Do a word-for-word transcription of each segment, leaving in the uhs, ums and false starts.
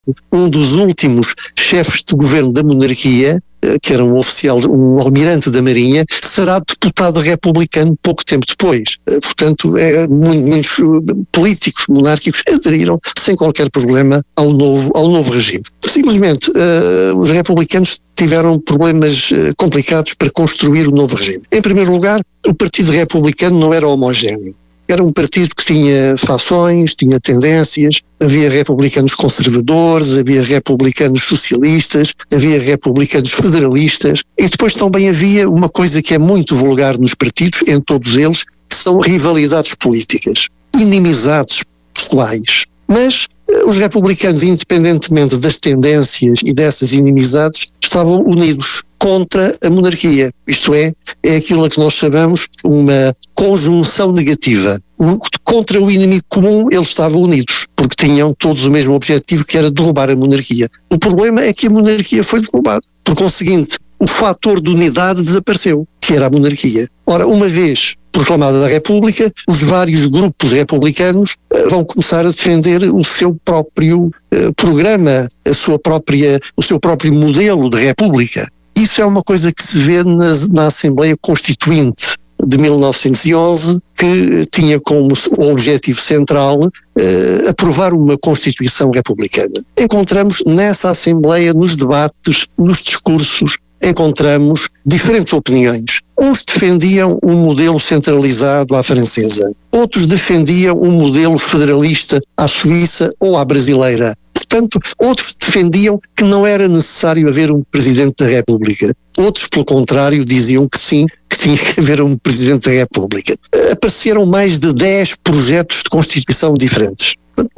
exemplo, um dos últimos chefes de governo da monarquia, que era um oficial, um almirante da Marinha, será deputado republicano pouco tempo depois. Portanto, é, muitos políticos monárquicos aderiram sem qualquer problema ao novo, ao novo regime. Simplesmente, uh, os republicanos tiveram problemas uh, complicados para construir o novo regime. Em primeiro lugar, o Partido Republicano não era homogéneo. Era um partido que tinha fações, tinha tendências, havia republicanos conservadores, havia republicanos socialistas, havia republicanos federalistas, e depois também havia uma coisa que é muito vulgar nos partidos, em todos eles, que são rivalidades políticas, inimizades pessoais. Mas os republicanos, independentemente das tendências e dessas inimizades, estavam unidos contra a monarquia. Isto é, é aquilo a que nós chamamos uma conjunção negativa. Contra o inimigo comum eles estavam unidos, porque tinham todos o mesmo objetivo, que era derrubar a monarquia. O problema é que a monarquia foi derrubada. Por conseguinte, o fator de unidade desapareceu, que era a monarquia. Ora, uma vez proclamada a República, os vários grupos republicanos uh, vão começar a defender o seu próprio uh, programa, a sua própria, o seu próprio modelo de República. Isso é uma coisa que se vê na, na Assembleia Constituinte de mil novecentos e onze, que tinha como objetivo central uh, aprovar uma Constituição republicana. Encontramos nessa Assembleia, nos debates, nos discursos, encontramos diferentes opiniões. Uns defendiam um modelo centralizado à francesa, outros defendiam um modelo federalista à suíça ou à brasileira. Portanto, outros defendiam que não era necessário haver um Presidente da República. Outros, pelo contrário, diziam que sim, que tinha que haver um Presidente da República. Apareceram mais de dez projetos de Constituição diferentes.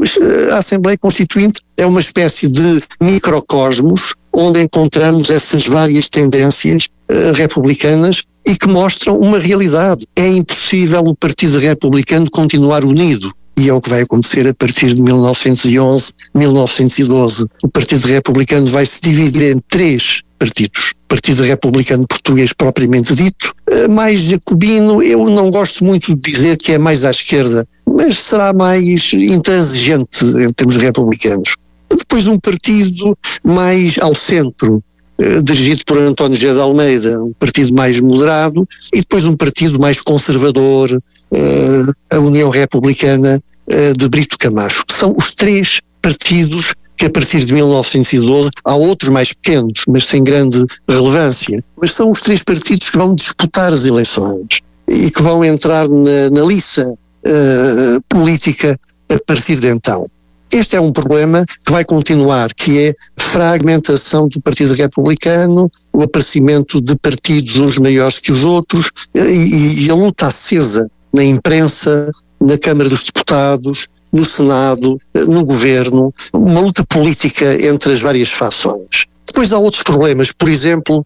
A Assembleia Constituinte é uma espécie de microcosmos onde encontramos essas várias tendências uh, republicanas e que mostram uma realidade. É impossível o Partido Republicano continuar unido. E é o que vai acontecer a partir de mil novecentos e onze, mil novecentos e doze. O Partido Republicano vai se dividir em três partidos. O Partido Republicano Português propriamente dito, mais jacobino, eu não gosto muito de dizer que é mais à esquerda, mas será mais intransigente em termos republicanos. Depois um partido mais ao centro, dirigido por António José de Almeida, um partido mais moderado, e depois um partido mais conservador, a União Republicana de Brito Camacho. São os três partidos que a partir de mil novecentos e doze, há outros mais pequenos, mas sem grande relevância, mas são os três partidos que vão disputar as eleições e que vão entrar na, na liça uh, política a partir de então. Este é um problema que vai continuar, que é a fragmentação do Partido Republicano, o aparecimento de partidos uns maiores que os outros e, e a luta acesa na imprensa, na Câmara dos Deputados, no Senado, no Governo, uma luta política entre as várias fações. Depois há outros problemas, por exemplo,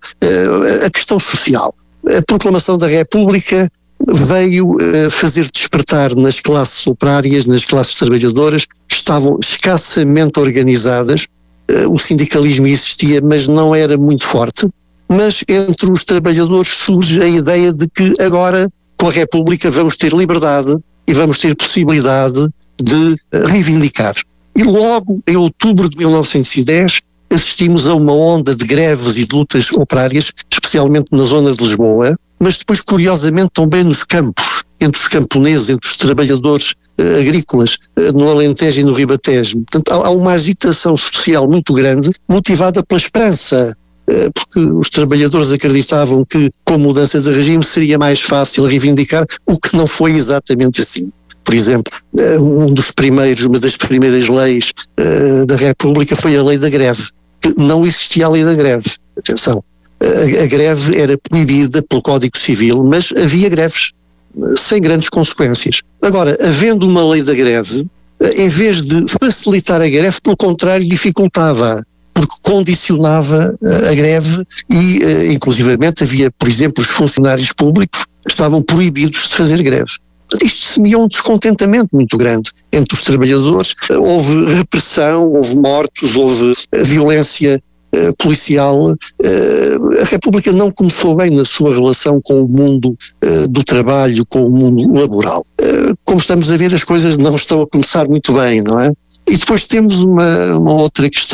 a questão social. A proclamação da República veio fazer despertar nas classes operárias, nas classes trabalhadoras, que estavam escassamente organizadas. O sindicalismo existia, mas não era muito forte. Mas entre os trabalhadores surge a ideia de que agora, com a República, vamos ter liberdade e vamos ter possibilidade de reivindicar. E logo, em outubro de mil novecentos e dez, assistimos a uma onda de greves e de lutas operárias, especialmente na zona de Lisboa, mas depois, curiosamente, também nos campos, entre os camponeses, entre os trabalhadores uh, agrícolas, uh, no Alentejo e no Ribatejo. Portanto, há, há uma agitação social muito grande, motivada pela esperança, uh, porque os trabalhadores acreditavam que, com a mudança de regime, seria mais fácil reivindicar, o que não foi exatamente assim. Por exemplo, uh, um dos primeiros, uma das primeiras leis uh, da República foi a lei da greve. Não existia a lei da greve. Atenção. A, a greve era proibida pelo Código Civil, mas havia greves, sem grandes consequências. Agora, havendo uma lei da greve, em vez de facilitar a greve, pelo contrário, dificultava, porque condicionava a greve e, inclusivamente, havia, por exemplo, os funcionários públicos estavam proibidos de fazer greve. Isto semeou um descontentamento muito grande entre os trabalhadores. Houve repressão, houve mortos, houve violência Uh, policial. Uh, a República não começou bem na sua relação com o mundo uh, do trabalho, com o mundo laboral. Uh, como estamos a ver, as coisas não estão a começar muito bem, não é? E depois temos uma, uma outra questão